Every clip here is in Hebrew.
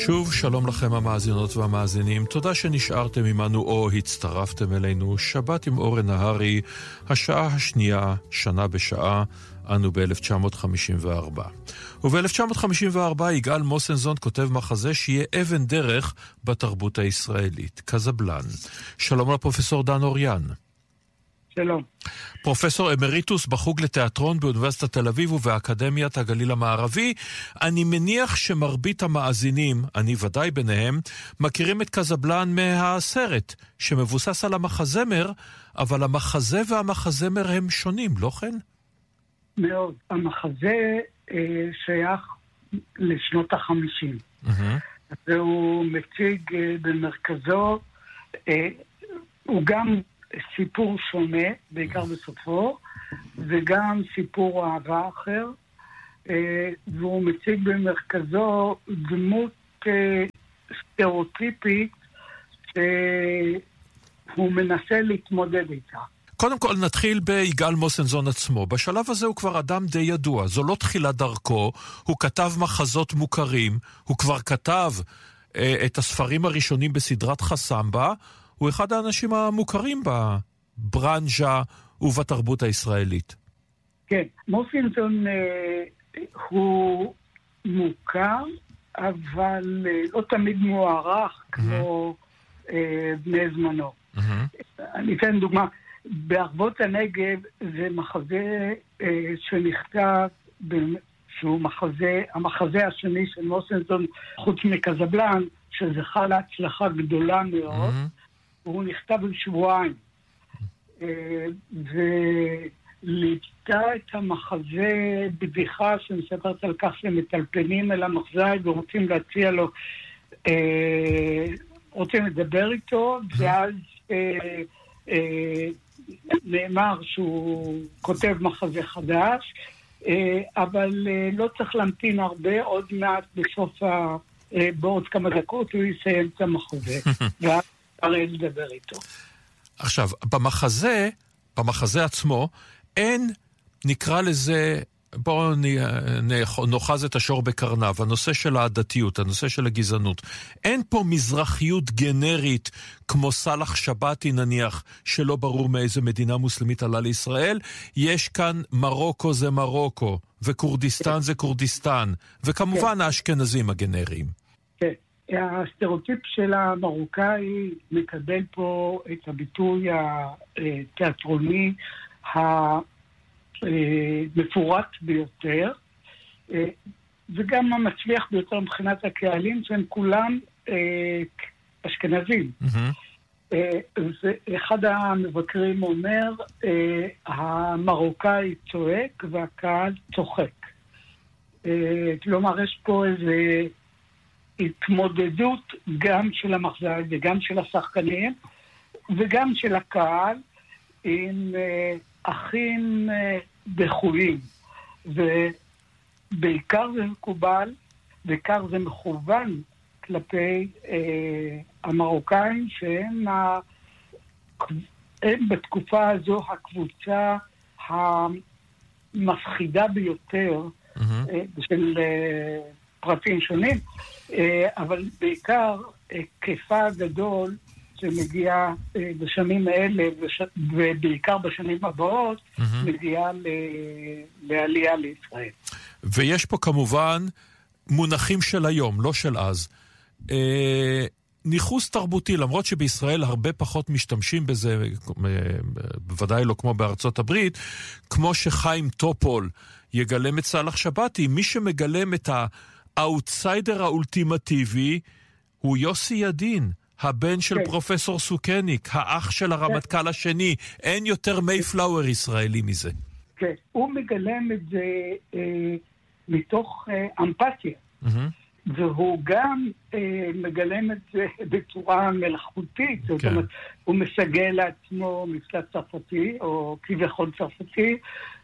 שוב שלום לכם המאזינות והמאזינים, תודה שנשארתם עמנו או הצטרפתם אלינו. שבת עם אורן נהרי, השעה השנייה, שנה בשעה, אנו ב-1954. וב-1954 יגאל מוסנזון כותב מחזה שיהיה אבן דרך בתרבות הישראלית, קזבלן. שלום לפרופסור דן אוריאן. שלום. פרופסור אמריטוס בחוג לתיאטרון באוניברסיטת תל אביב ובאקדמיית הגליל המערבי. אני מניח שמרבית המאזינים, אני ודאי ביניהם, מכירים את קזבלן מהסרט, שמבוסס על המחזמר, אבל המחזה והמחזמר הם שונים, לא כן? מאוד. המחזה שייך לשנות ה-50. והוא מציג במרכזו, הוא גם סיפור שונה, בעיקר בסופו, וגם סיפור אהבה אחר, והוא מציג במרכזו דמות סטריאוטיפית שהוא מנסה להתמודד איתה. קודם כל נתחיל ביגאל מוסנזון עצמו. בשלב הזה הוא כבר אדם די ידוע, זו לא תחילת דרכו, הוא כתב מחזות מוכרים, הוא כבר כתב את הספרים הראשונים בסדרת חסמבה, הוא אחד האנשים המוכרים בברנז'ה ובתרבות הישראלית. כן, מוסנזון הוא מוכר, אבל לא תמיד מוערך כמו בני זמנו. אני אתן דוגמה, בערבות הנגב זה מחזה שנכתב, שהוא המחזה השני של מוסנזון, חוץ מקזבלן, שזכה להצלחה גדולה מאוד, הוא נכתב בשבועיים, וליטה את המחזה בדיחה שמספרת על כך שמטלפנים אל המחזאי ורוצים להציע לו, רוצים לדבר איתו, ואז נאמר שהוא כותב מחזה חדש, אבל לא צריך להמתין הרבה, עוד מעט בסוף בעוד כמה דקות הוא יסיים את המחזה, ואז הרי לדבר איתו. עכשיו, במחזה עצמו, אין, נקרא לזה, בואו נוחז את השור בקרניו, הנושא של העדתיות, הנושא של הגזענות. אין פה מזרחיות גנרית, כמו סלח שבתי נניח, שלא ברור מאיזה מדינה מוסלמית עלה לישראל. יש כאן מרוקו זה מרוקו, וקורדיסטן זה קורדיסטן, וכמובן האשכנזים הגנריים. כן. הסטריאוטיפ של המרוקאי מקבל פה את הביטוי התיאטרוני המפורט ביותר, וגם המצליח ביותר מבחינת הקהלים, שהם כולם אשכנזים. ואחד המבקרים אומר, המרוקאי צועק והקהל צוחק. כלומר, יש פה איזה התמודדות גם של המחזאי וגם של השחקנים וגם של הקהל עם אחים דחויים, ובעיקר זה מקובל, בעיקר זה מכוון כלפי המרוקאים שהם בתקופה הזו הקבוצה המפחידה ביותר של פרטים שונים, אבל בעיקר כיפה גדול שמגיע בשנים האלה, ובעיקר בשנים הבאות, מגיעה לעלייה לישראל. ויש פה כמובן מונחים של היום, לא של אז. ניחוס תרבותי, למרות שבישראל הרבה פחות משתמשים בזה, בוודאי לא כמו בארצות הברית, כמו שחיים טופול יגלם את סלח שבתי, מי שמגלם את האוטסיידר האולטימטיבי הוא יוסי ידין, הבן של פרופסור סוכניק, האח של הרמטכ"ל השני. אין יותר מייפלאואר ישראלי מזה. כן, הוא מגלם את זה מתוך אמפתיה. והוא גם מגלם את זה בצורה מלאכותית. זאת אומרת, הוא מסגל לעצמו מפלט צרפתי, או כביכול צרפתי,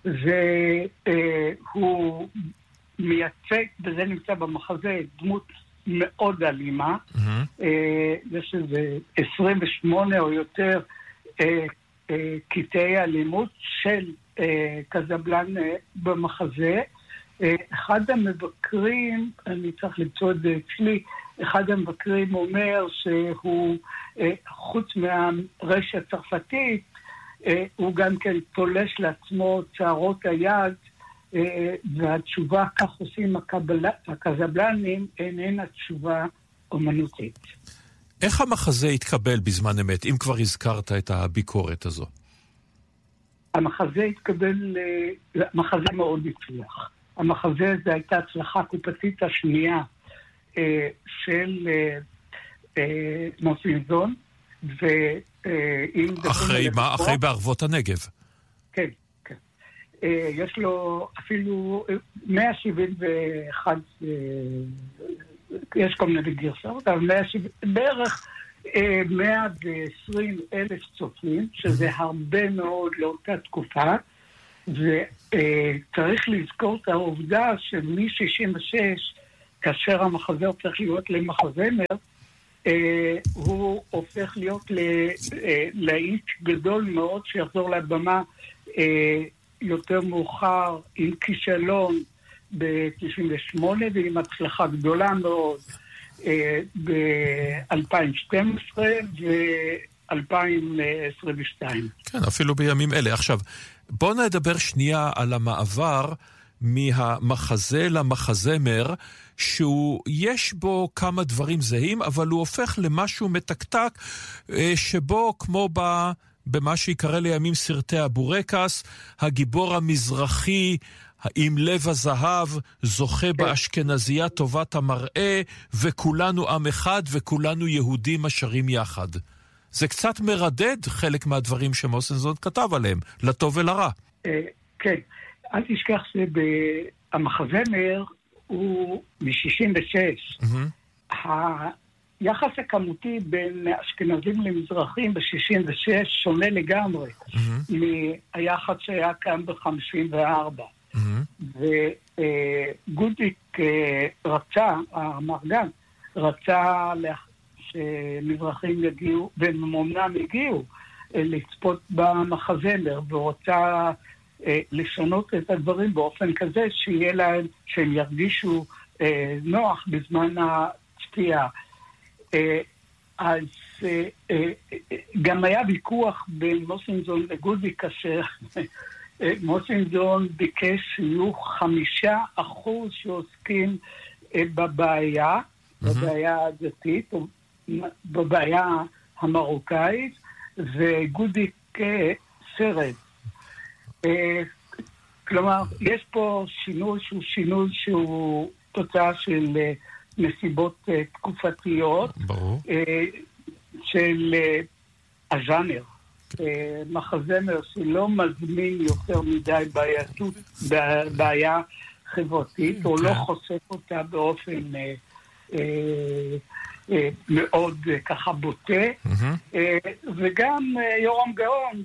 והוא מייצג, וזה נמצא במחזה, דמות מאוד אלימה. יש איזה 28 או יותר קטעי אלימות של קזבלן במחזה, אחד המבקרים, אני צריך למצוא את זה אצלי, אחד המבקרים אומר שהוא, חוץ מהרשת הצרפתית, הוא גם כן תולש לעצמו צערות היד, והתשובה, כך עושים הקזבלנים, איננה תשובה אומנותית. איך המחזה התקבל בזמן אמת, אם כבר הזכרת את הביקורת הזו? המחזה התקבל, מחזה מאוד הצליח. המחזה הזה הייתה הצלחה קופתית השנייה של מוסינזון, אחרי בערבות הנגב. כן, כן. יש לו אפילו 171, יש כל מיני גרסאות, אבל בערך 120,000 צופים, שזה הרבה מאוד לאותה תקופה, וצריך לזכור את העובדה שמ-66, כאשר המחזה הופך להיות למחזמר, הוא הופך להיות להיט גדול מאוד שיחזור לבמה יותר מאוחר עם כישלון ב-98 ועם הצלחה גדולה מאוד ב-2012 ו-2022. כן, אפילו בימים אלה. עכשיו, בואו נדבר שנייה על המעבר מהמחזה למחזמר, שיש בו כמה דברים זהים, אבל הוא הופך למשהו מתקתק, שבו כמו במה שיקרא לימים סרטי הבורקס, הגיבור המזרחי עם לב הזהב זוכה באשכנזייה טובת המראה, וכולנו עם אחד וכולנו יהודים השרים יחד. זה קצת מרדד חלק מהדברים שמוסינזון כתב עליהם, לטוב ולרע. כן, אל תשכח שהמחזמר הוא מ-66. היחס הכמותי בין אשכנזים למזרחים ב-66 שונה לגמרי מהיחס שהיה כאן ב-54. וגודיק רצה, המרגן, רצה שמזרחים יגיעו, והם אומנם הגיעו לצפות במחזמר, ורוצה לשנות את הדברים באופן כזה שיהיה להם, שהם ירגישו נוח בזמן הצפייה. אז גם היה ויכוח בין מוסינזון לגודיק, כאשר מוסינזון ביקש שיהיו 5% שעוסקים בבעיה, בבעיה הדתית, או בבעיה המרוקאית, וגודיק סרט. כלומר, יש פה שינוי שהוא תוצאה של נסיבות תקופתיות, של הז'אנר. מחזמר שלא מזמין יותר מדי בעיה חברתית, או לא חושף אותה באופן מאוד ככה בוטה, וגם יורם גאון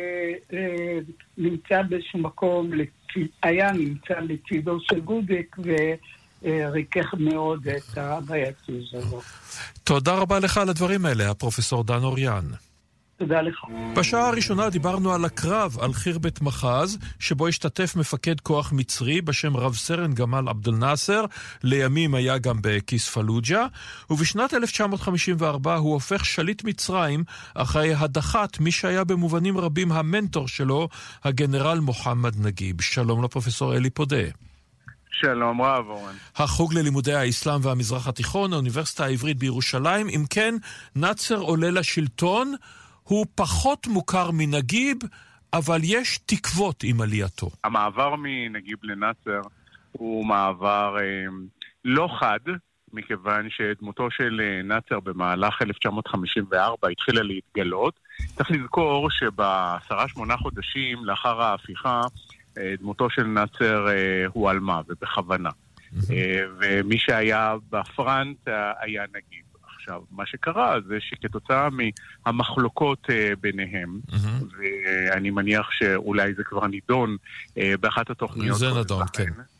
שנמצא באיזשהו מקום, היה נמצא לצידו של גודיק וריכך מאוד את הבעייתיות הזו. תודה רבה לך על הדברים האלה, הפרופסור דן אוריאן. תודה לך. בשעה הראשונה דיברנו על הקרב על חירבת מחז, שבו השתתף מפקד כוח מצרי בשם רב סרן גמל עבדל נאסר, לימים היה גם בכיס פלוג'ה, ובשנת 1954 הוא הופך שליט מצרים אחרי הדחת מי שהיה במובנים רבים המנטור שלו, הגנרל מוחמד נגיב. שלום לפרופסור אלי פודה. שלום רב, אורן. החוג ללימודי האסלאם והמזרח התיכון, האוניברסיטה העברית בירושלים. אם כן, נאצר עולה לשלטון, הוא פחות מוכר מנגיב, אבל יש תקוות עם עלייתו. המעבר מנגיב לנאצר הוא מעבר לא חד, מכיוון שדמותו של נאצר במהלך 1954 התחילה להתגלות. צריך לזכור שב10-8 חודשים לאחר ההפיכה, דמותו של נאצר הועלמה, ובכוונה. ומי שהיה בפרנט היה נגיב. עכשיו, מה שקרה זה שכתוצאה מהמחלוקות ביניהם, ואני מניח שאולי זה כבר נידון באחת התוכניות. זה נדון, כן.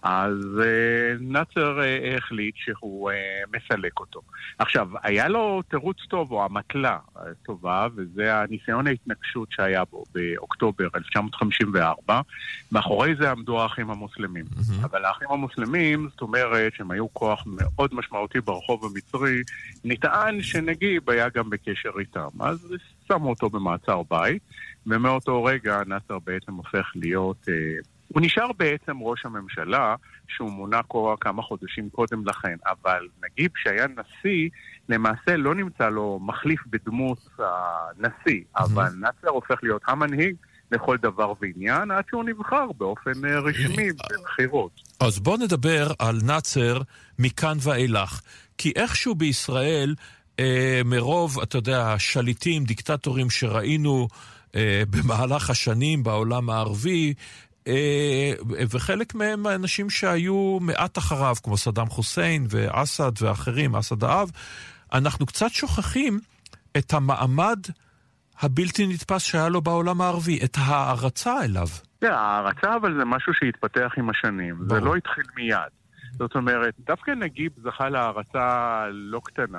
אז נאצר החליט שהוא מסלק אותו. עכשיו, היה לו תירוץ טוב, או המטלה טובה, וזה הניסיון ההתנגשות שהיה בו באוקטובר 1954. מאחורי זה עמדו האחים המוסלמים. אבל האחים המוסלמים, זאת אומרת שהם היו כוח מאוד משמעותי ברחוב המצרי, נטען שנגיב היה גם בקשר איתם. אז שמו אותו במעצר בית, ומאותו רגע נאצר בעצם הופך להיות... הוא נשאר בעצם ראש הממשלה, שהוא מונה כמה חודשים קודם לכן, אבל נגיב שהיה נשיא, למעשה לא נמצא לו מחליף בדמות הנשיא, אבל נאצר הופך להיות המנהיג לכל דבר ועניין, עד שהוא נבחר באופן רשמי בבחירות. אז בוא נדבר על נאצר מכאן ואילך, כי איכשהו בישראל, מרוב, אתה יודע, שליטים, דיקטטורים שראינו במהלך השנים בעולם הערבי, וחלק מהם אנשים שהיו מעט אחריו, כמו סדאם חוסיין ואסד ואחרים, אסד האב, אנחנו קצת שוכחים את המעמד הבלתי נתפס שהיה לו בעולם הערבי, את הערצה אליו. הערצה, אבל זה משהו שהתפתח עם השנים, זה לא התחיל מיד. זאת אומרת, דווקא נגיב זכה להערצה לא קטנה.